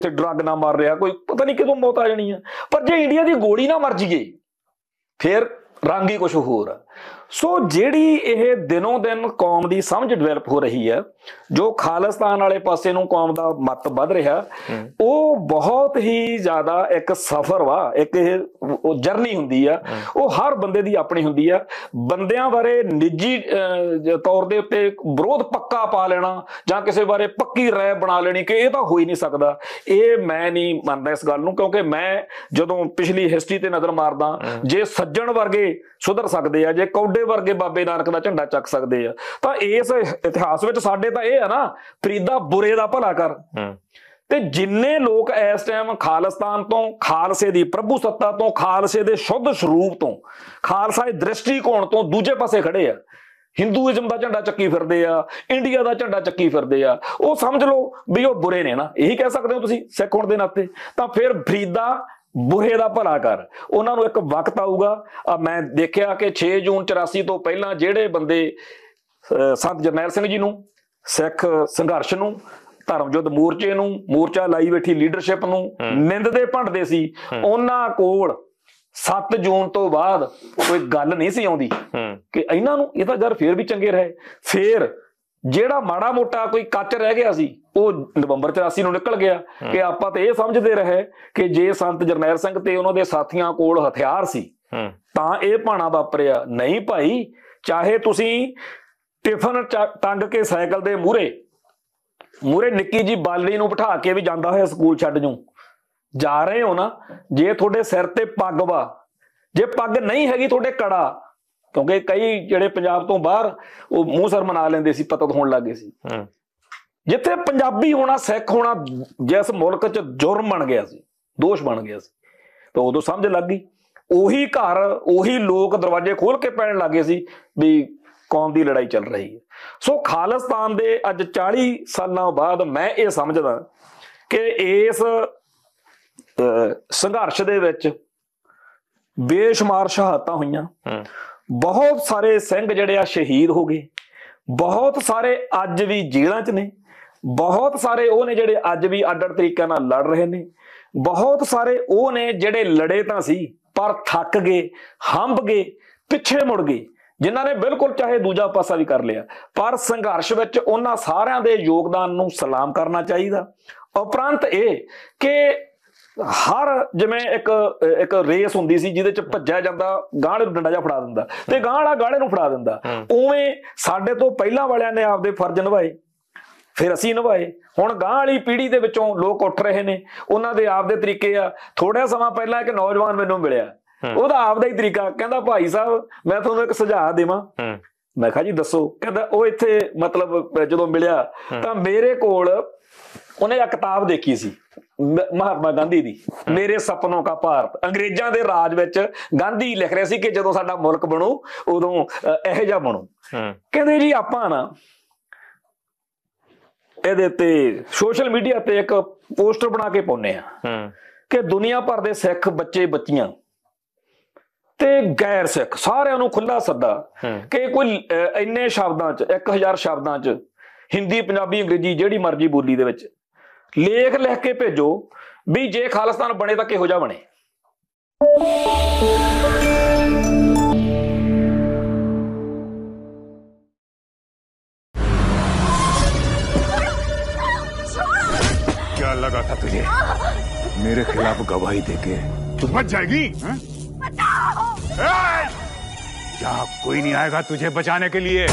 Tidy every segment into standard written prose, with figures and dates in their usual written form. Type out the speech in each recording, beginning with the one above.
Drug ना मर रहा, कोई पता नहीं कितों मौत आ जानी है। पर जे इंडिया की गोली ना मर जाइए फिर रंग ही कुछ होर आ। सो ਜਿਹੜੀ ਇਹ ਦਿਨੋਂ ਦਿਨ ਕੌਮ ਦੀ ਸਮਝ ਡਿਵੈਲਪ ਹੋ ਰਹੀ ਹੈ, ਜੋ ਖਾਲਿਸਤਾਨ ਵਾਲੇ ਪਾਸੇ ਨੂੰ ਕੌਮ ਦਾ ਮਤ ਵੱਧ ਰਿਹਾ, ਉਹ ਬਹੁਤ ਹੀ ਜ਼ਿਆਦਾ ਇੱਕ ਸਫ਼ਰ ਵਾ, ਇੱਕ ਇਹ ਜਰਨੀ ਹੁੰਦੀ ਆ, ਉਹ ਹਰ ਬੰਦੇ ਦੀ ਆਪਣੀ ਹੁੰਦੀ ਆ। ਬੰਦਿਆਂ ਬਾਰੇ ਨਿੱਜੀ ਤੌਰ ਦੇ ਉੱਤੇ ਵਿਰੋਧ ਪੱਕਾ ਪਾ ਲੈਣਾ ਜਾਂ ਕਿਸੇ ਬਾਰੇ ਪੱਕੀ ਰਾਏ ਬਣਾ ਲੈਣੀ ਕਿ ਇਹ ਤਾਂ ਹੋ ਹੀ ਨਹੀਂ ਸਕਦਾ, ਇਹ ਮੈਂ ਨਹੀਂ ਮੰਨਦਾ ਇਸ ਗੱਲ ਨੂੰ। ਕਿਉਂਕਿ ਮੈਂ ਜਦੋਂ ਪਿਛਲੀ ਹਿਸਟਰੀ ਤੇ ਨਜ਼ਰ ਮਾਰਦਾ, ਜੇ ਸੱਜਣ ਵਰਗੇ ਸੁਧਰ ਸਕਦੇ ਆ, ਜੇ ਕੌਡੇ ਵਰਗੇ ਬਾਬੇ ਨਾਨਕ ਦਾ ਝੰਡਾ ਚੱਕ ਸਕਦੇ ਆ, ਤਾਂ ਇਸ ਇਤਿਹਾਸ ਵਿੱਚ ਸਾਡੇ ਤਾਂ ਇਹ ਆ ਨਾ, ਫਰੀਦਾ ਬੁਰੇ ਦਾ ਭਲਾ ਕਰ। ਤੇ ਜਿੰਨੇ ਲੋਕ ਇਸ ਟਾਈਮ ਖਾਲਿਸਤਾਨ ਤੋਂ, ਖਾਲਸੇ ਦੀ ਪ੍ਰਭੂ ਸੱਤਾ ਤੋਂ, ਖਾਲਸੇ ਦੇ ਸ਼ੁੱਧ ਸਰੂਪ ਤੋਂ, ਖਾਲਸਾ ਦੇ ਦ੍ਰਿਸ਼ਟੀਕੋਣ ਤੋਂ ਦੂਜੇ ਪਾਸੇ ਖੜੇ ਆ, ਹਿੰਦੂਇਜ਼ਮ ਦਾ ਝੰਡਾ ਚੱਕੀ ਫਿਰਦੇ ਆ, ਇੰਡੀਆ ਦਾ ਝੰਡਾ ਚੱਕੀ ਫਿਰਦੇ ਆ, ਉਹ ਸਮਝ ਲਓ ਵੀ ਉਹ ਬੁਰੇ ਨੇ ਨਾ, ਇਹੀ ਕਹਿ ਸਕਦੇ ਹੋ ਤੁਸੀਂ ਸਿੱਖ ਹੋਣ ਦੇ ਨਾਤੇ। ਤਾਂ ਫਿਰ ਫਰੀਦਾ ਬੁਰੇ ਦਾ ਭਲਾ ਕਰ, ਉਹਨਾਂ ਨੂੰ ਇੱਕ ਵਕਤ ਆਊਗਾ। ਮੈਂ ਦੇਖਿਆ ਕਿ 6 ਜੂਨ 84 ਤੋਂ ਪਹਿਲਾਂ ਜਿਹੜੇ ਬੰਦੇ ਸੰਤ ਜਰਨੈਲ ਸਿੰਘ ਜੀ ਨੂੰ, ਸਿੱਖ ਸੰਘਰਸ਼ ਨੂੰ, ਧਰਮ ਯੁੱਧ ਮੋਰਚੇ ਨੂੰ, ਮੋਰਚਾ ਲਾਈ ਬੈਠੀ ਲੀਡਰਸ਼ਿਪ ਨੂੰ ਨਿੰਦਦੇ ਭੰਡਦੇ ਸੀ, ਉਹਨਾਂ ਕੋਲ 7 ਜੂਨ ਤੋਂ ਬਾਅਦ ਕੋਈ ਗੱਲ ਨਹੀਂ ਸੀ ਆਉਂਦੀ ਕਿ ਇਹਨਾਂ ਨੂੰ ਇਹ ਤਾਂ ਯਾਰ ਫੇਰ ਵੀ ਚੰਗੇ ਰਹੇ। ਫੇਰ ਜਿਹੜਾ ਮਾੜਾ ਮੋਟਾ ਕੋਈ ਕੱਚ ਰਹਿ ਗਿਆ ਸੀ ਉਹ ਨਵੰਬਰ 84 ਨੂੰ ਨਿਕਲ ਗਿਆ ਕਿ ਆਪਾਂ ਤੇ ਇਹ ਸਮਝਦੇ ਰਹੇ ਕਿ ਜੇ ਸੰਤ ਜਰਨੈਲ ਸਿੰਘ ਤੇ ਉਹਨਾਂ ਦੇ ਸਾਥੀਆਂ ਕੋਲ ਹਥਿਆਰ ਸੀ ਤਾਂ ਇਹ ਭਾਣਾ ਵਾਪਰਿਆ। ਨਹੀਂ ਭਾਈ, ਚਾਹੇ ਤੁਸੀਂ ਟਿਫਨ ਟੰਗ ਕੇ ਸਾਈਕਲ ਦੇ ਮੂਹਰੇ ਨਿੱਕੀ ਜੀ ਬਾਲੜੀ ਨੂੰ ਬਿਠਾ ਕੇ ਵੀ ਜਾਂਦਾ ਹੋਇਆ ਸਕੂਲ ਛੱਡ ਜੂ ਜਾ ਰਹੇ ਹੋ ਨਾ, ਜੇ ਤੁਹਾਡੇ ਸਿਰ ਤੇ ਪੱਗ ਵਾ, ਜੇ ਪੱਗ ਨਹੀਂ ਹੈਗੀ ਤੁਹਾਡੇ ਕੜਾ, ਕਿਉਂਕਿ ਕਈ ਜਿਹੜੇ ਪੰਜਾਬ ਤੋਂ ਬਾਹਰ ਉਹ ਮੂੰਹ ਸਰ ਮਨਾ ਲੈਂਦੇ ਸੀ, ਪਤਤ ਹੋਣ ਲੱਗੇ ਸੀ। ਜਿੱਥੇ ਪੰਜਾਬੀ ਹੋਣਾ, ਸਿੱਖ ਹੋਣਾ ਜਿਸ ਮੁਲਕ 'ਚ ਜੁਰਮ ਬਣ ਗਿਆ ਸੀ, ਦੋਸ਼ ਬਣ ਗਿਆ ਸੀ, ਤਾਂ ਉਦੋਂ ਸਮਝ ਲੱਗ ਗਈ। ਉਹੀ ਘਰ, ਉਹੀ ਲੋਕ ਦਰਵਾਜ਼ੇ ਖੋਲ ਕੇ ਪੈਣ ਲੱਗੇ ਸੀ ਵੀ ਕੌਮ ਦੀ ਲੜਾਈ ਚੱਲ ਰਹੀ ਹੈ। ਸੋ ਖਾਲਿਸਤਾਨ ਦੇ ਅੱਜ 40 ਸਾਲਾਂ ਬਾਅਦ ਮੈਂ ਇਹ ਸਮਝਦਾ ਕਿ ਇਸ ਸੰਘਰਸ਼ ਦੇ ਵਿੱਚ ਬੇਸ਼ੁਮਾਰ ਸ਼ਹਾਦਤਾਂ ਹੋਈਆਂ, ਬਹੁਤ ਸਾਰੇ ਸਿੰਘ ਜਿਹੜੇ ਆ ਸ਼ਹੀਦ ਹੋ ਗਏ, ਬਹੁਤ ਸਾਰੇ ਅੱਜ ਵੀ ਜੇਲ੍ਹਾਂ 'ਚ ਨੇ, ਬਹੁਤ ਸਾਰੇ ਉਹ ਨੇ ਜਿਹੜੇ ਅੱਜ ਵੀ ਅੱਡ-ਅੱਡ ਤਰੀਕਿਆਂ ਨਾਲ ਲੜ ਰਹੇ ਨੇ, ਬਹੁਤ ਸਾਰੇ ਉਹ ਨੇ ਜਿਹੜੇ ਲੜੇ ਤਾਂ ਸੀ ਪਰ ਥੱਕ ਗਏ, ਹੰਭ ਗਏ, ਪਿੱਛੇ ਮੁੜ ਗਏ, ਜਿਨ੍ਹਾਂ ਨੇ ਬਿਲਕੁਲ ਚਾਹੇ ਦੂਜਾ ਪਾਸਾ ਵੀ ਕਰ ਲਿਆ। ਪਰ ਸੰਘਰਸ਼ ਵਿੱਚ ਉਹਨਾਂ ਸਾਰਿਆਂ ਦੇ ਯੋਗਦਾਨ ਨੂੰ ਸਲਾਮ ਕਰਨਾ ਚਾਹੀਦਾ। ਉਪਰੰਤ ਇਹ ਕਿ ਹਰ ਜਿਵੇਂ ਇੱਕ ਰੇਸ ਹੁੰਦੀ ਸੀ ਜਿਹਦੇ ਚ ਭੱਜਿਆ ਜਾਂਦਾ, ਗਾਂਹ ਨੂੰ ਡੰਡਾ ਜਿਹਾ ਫੜਾ ਦਿੰਦਾ ਤੇ ਗਾਂਹ ਵਾਲਾ ਗਾਲੇ ਨੂੰ ਫੜਾ ਦਿੰਦਾ, ਉਵੇਂ ਸਾਡੇ ਤੋਂ ਪਹਿਲਾਂ ਵਾਲਿਆਂ ਨੇ ਆਪਦੇ ਫਰਜ਼ ਨਿਭਾਏ, ਫਿਰ ਅਸੀਂ ਨਿਭਾਏ। ਹੁਣ ਗਾਂਹ ਵਾਲੀ ਪੀੜ੍ਹੀ ਦੇ ਵਿੱਚੋਂ ਲੋਕ ਉੱਠ ਰਹੇ ਨੇ, ਉਹਨਾਂ ਦੇ ਆਪਦੇ ਤਰੀਕੇ ਆ। ਥੋੜਾ ਸਮਾਂ ਪਹਿਲਾਂ ਇੱਕ ਨੌਜਵਾਨ ਮੈਨੂੰ ਮਿਲਿਆ, ਉਹਦਾ ਆਪਦਾ ਹੀ ਤਰੀਕਾ, ਕਹਿੰਦਾ ਭਾਈ ਸਾਹਿਬ ਮੈਂ ਤੁਹਾਨੂੰ ਇੱਕ ਸੁਝਾਅ ਦੇਵਾਂ। ਮੈਂ ਕਿਹਾ ਜੀ ਦੱਸੋ। ਕਹਿੰਦਾ ਉਹ ਇੱਥੇ ਮਤਲਬ ਜਦੋਂ ਮਿਲਿਆ ਤਾਂ ਮੇਰੇ ਕੋਲ ਉਹਨੇ ਇੱਕ ਕਿਤਾਬ ਦੇਖੀ ਸੀ ਮਹਾਤਮਾ ਗਾਂਧੀ ਦੀ, ਮੇਰੇ ਸੁਪਨੋਂ ਕਾ ਭਾਰਤ। ਅੰਗਰੇਜ਼ਾਂ ਦੇ ਰਾਜ ਵਿੱਚ ਗਾਂਧੀ ਲਿਖ ਰਿਹਾ ਸੀ ਕਿ ਜਦੋਂ ਸਾਡਾ ਮੁਲਕ ਬਣੂ ਉਦੋਂ ਇਹੋ ਜਿਹਾ ਬਣੂ। ਕਹਿੰਦੇ ਜੀ ਆਪਾਂ ਨਾ ਇਹਦੇ ਤੇ ਸੋਸ਼ਲ ਮੀਡੀਆ ਤੇ ਇੱਕ ਪੋਸਟਰ ਬਣਾ ਕੇ ਪਾਉਂਦੇ ਆ ਕਿ ਦੁਨੀਆ ਭਰ ਦੇ ਸਿੱਖ ਬੱਚੇ ਬੱਚੀਆਂ ਤੇ ਗੈਰ ਸਿੱਖ ਸਾਰਿਆਂ ਨੂੰ ਖੁੱਲਾ ਸੱਦਾ ਕਿ ਕੋਈ ਇੰਨੇ ਸ਼ਬਦਾਂ 'ਚ 1000 ਸ਼ਬਦਾਂ 'ਚ ਹਿੰਦੀ, ਪੰਜਾਬੀ, ਅੰਗਰੇਜ਼ੀ ਜਿਹੜੀ ਮਰਜ਼ੀ ਬੋਲੀ ਦੇ ਵਿੱਚ ਲੇਖ ਲਿਖ ਕੇ ਭੇਜੋ ਵੀ ਜੇ ਖਾਲਿਸਤਾਨ ਬਣੇ ਤਾਂ ਕਿਹੋ ਜਿਹਾ ਬਣੇ। क्या लगा था तुझे मेरे खिलाफ गवाही देके तू बच जाएगी? यहाँ कोई नहीं आएगा तुझे बचाने के लिए।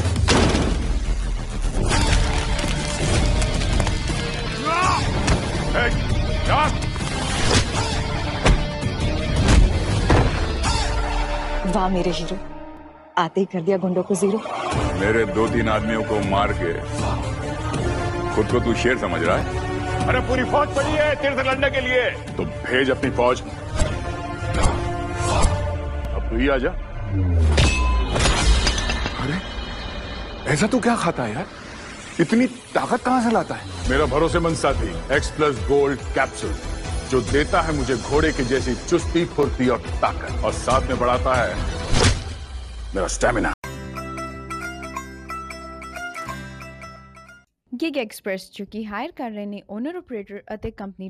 वाह मेरे हीरो, आते ही कर दिया गुंडों को जीरो। मेरे 2-3 आदमियों को मार के खुद को तू शेर समझ रहा है? अरे पूरी फौज पड़ी है तेरे से लड़ने के लिए, तो भेज अपनी फौज। अब तू ही आ जा। अरे ऐसा तू क्या खाता है यार, इतनी ताकत कहां से लाता है? मेरा भरोसेमंद साथी X+ गोल्ड कैप्सूल, जो देता है मुझे घोड़े की जैसी चुस्ती, फुर्ती और ताकत, और साथ में बढ़ाता है मेरा स्टेमिना। गिग एक्सप्रेस जो कि हायर कर रहे ने ओनर ऑपरेटर ਅਤੇ ਕੰਪਨੀ